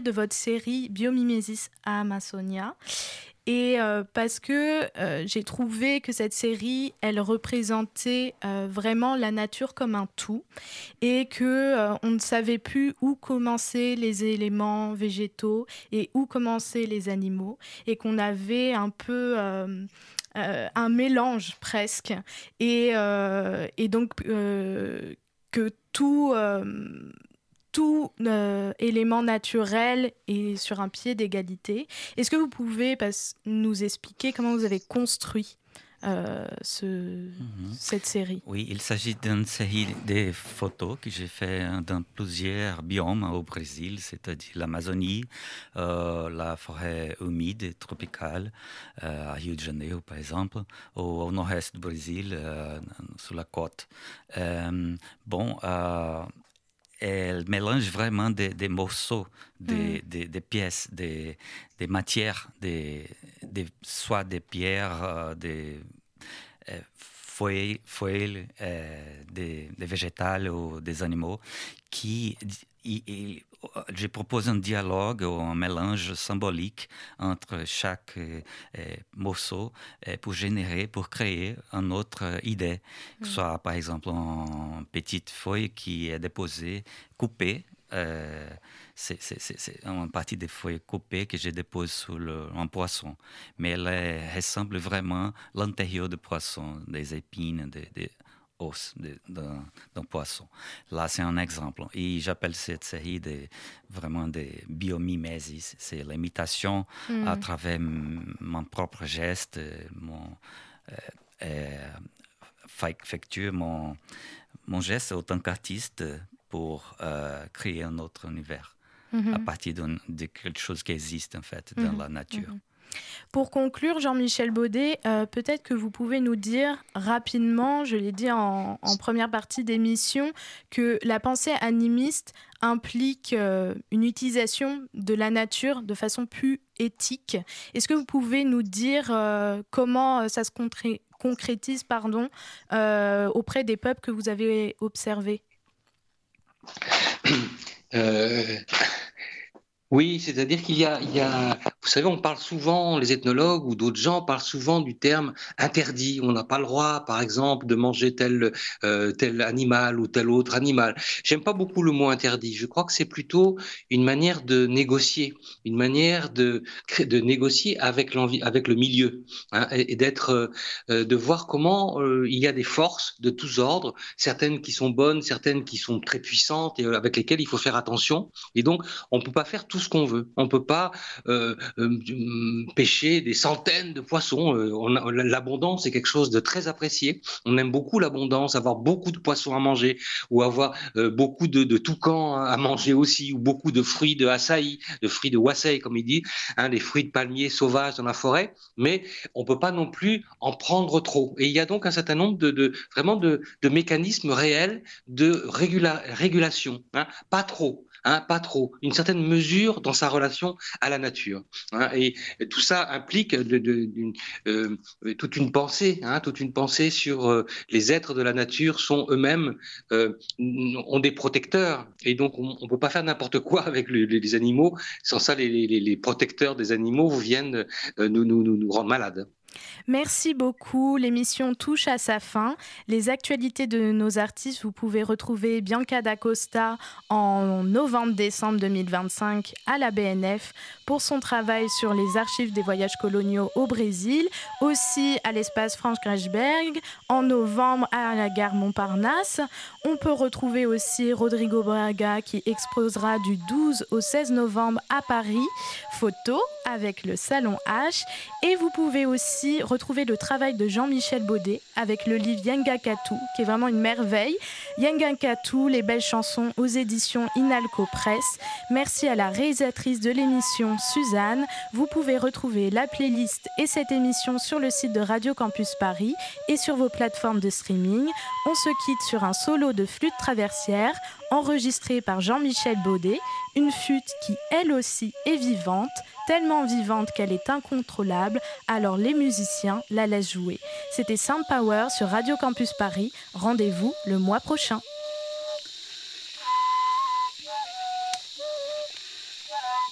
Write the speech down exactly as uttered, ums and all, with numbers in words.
de votre série Biomimesis à Amazonia. Et euh, parce que euh, j'ai trouvé que cette série, elle représentait euh, vraiment la nature comme un tout et qu'on euh, ne savait plus où commencer les éléments végétaux et où commencer les animaux et qu'on avait un peu euh, euh, un mélange presque. Et, euh, et donc euh, que tout... Euh, tout euh, élément naturel est sur un pied d'égalité. Est-ce que vous pouvez pas, nous expliquer comment vous avez construit euh, ce, mm-hmm. cette série? Oui, il s'agit d'une série de photos que j'ai fait dans plusieurs biomes au Brésil, c'est-à-dire l'Amazonie, euh, la forêt humide et tropicale, euh, à Rio de Janeiro par exemple, au, au nord-est du Brésil, euh, sur la côte. Euh, bon, euh, elle mélange vraiment des, des morceaux, des, mm. des, des pièces, des, des matières, des, des, soit des pierres, euh, des euh, feuilles, feuilles euh, des, des végétales ou des animaux, qui... Il, il, je propose un dialogue ou un mélange symbolique entre chaque euh, morceau euh, pour générer, pour créer une autre idée, que ce mm. soit par exemple une petite feuille qui est déposée, coupée. Euh, c'est, c'est, c'est, c'est une partie des feuilles coupées que je dépose sur le, un poisson. Mais elle est, ressemble vraiment à l'intérieur du poisson, des épines, des... des os de, de, d'un poisson. Là, c'est un exemple. Et j'appelle cette série de, vraiment des biomimesis. C'est l'imitation mm. à travers m- mon propre geste, mon euh, euh, facture, mon, mon geste en tant qu'artiste pour euh, créer un autre univers mm-hmm. à partir de quelque chose qui existe en fait dans mm-hmm. la nature. Mm-hmm. Pour conclure, Jean-Michel Baudet, euh, peut-être que vous pouvez nous dire rapidement, je l'ai dit en, en première partie d'émission, que la pensée animiste implique euh, une utilisation de la nature de façon plus éthique. Est-ce que vous pouvez nous dire euh, comment ça se concré- concrétise pardon, euh, auprès des peuples que vous avez observés ? euh... Oui, c'est-à-dire qu'il y a, il y a, vous savez, on parle souvent, les ethnologues ou d'autres gens parlent souvent du terme interdit. On n'a pas le droit, par exemple, de manger tel euh, tel animal ou tel autre animal. J'aime pas beaucoup le mot interdit. Je crois que c'est plutôt une manière de négocier, une manière de de négocier avec l'envie, avec le milieu, hein, et, et d'être, euh, de voir comment euh, il y a des forces de tous ordres, certaines qui sont bonnes, certaines qui sont très puissantes et avec lesquelles il faut faire attention. Et donc, on peut pas faire tout ce qu'on veut. On peut pas euh, euh, pêcher des centaines de poissons. Euh, on a, l'abondance est quelque chose de très apprécié. On aime beaucoup l'abondance, avoir beaucoup de poissons à manger ou avoir euh, beaucoup de, de toucans à manger aussi, ou beaucoup de fruits de açaï, de fruits de wasei comme il dit, hein, les fruits de palmiers sauvages dans la forêt. Mais on peut pas non plus en prendre trop. Et il y a donc un certain nombre de, de vraiment de, de mécanismes réels de régula, régulation. Hein, pas trop. Hein, pas trop, une certaine mesure dans sa relation à la nature. Hein, et, et tout ça implique de, de, d'une, euh, toute une pensée, hein, toute une pensée sur euh, les êtres de la nature sont eux-mêmes euh, ont des protecteurs et donc on, on peut pas faire n'importe quoi avec le, les, les animaux. Sans ça, les, les, les protecteurs des animaux viennent euh, nous, nous, nous, nous rendre malades. Merci beaucoup. L'émission touche à sa fin. Les actualités de nos artistes, vous pouvez retrouver Bianca D'Acosta en novembre-décembre deux mille vingt-cinq à la B N F pour son travail sur les archives des voyages coloniaux au Brésil, aussi à l'espace Franz Grechberg en novembre à la gare Montparnasse. On peut retrouver aussi Rodrigo Braga qui exposera du douze au seize novembre à Paris, photo avec le Salon H. Et vous pouvez aussi retrouver le travail de Jean-Michel Baudet avec le livre Yangakatu, qui est vraiment une merveille. Yangakatu, les belles chansons aux éditions Inalco Press. Merci à la réalisatrice de l'émission, Suzanne. Vous pouvez retrouver la playlist et cette émission sur le site de Radio Campus Paris et sur vos plateformes de streaming. On se quitte sur un solo de flûte traversière enregistré par Jean-Michel Baudet, une flûte qui, elle aussi, est vivante, tellement vivante qu'elle est incontrôlable, alors les musiciens la laissent jouer. C'était Sound Power sur Radio Campus Paris. Rendez-vous le mois prochain.